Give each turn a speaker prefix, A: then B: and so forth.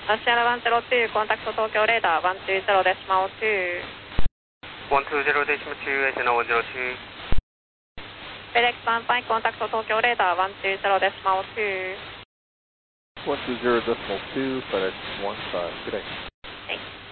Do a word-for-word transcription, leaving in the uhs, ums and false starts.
A: Sierra one zero two, contact Tokyo radar one two zero decimal two.
B: one two zero decimal two, Sierra one zero two.
A: FedEx one five, contact Tokyo radar one two zero decimal two.
C: one two zero decimal two, FedEx one five, good day.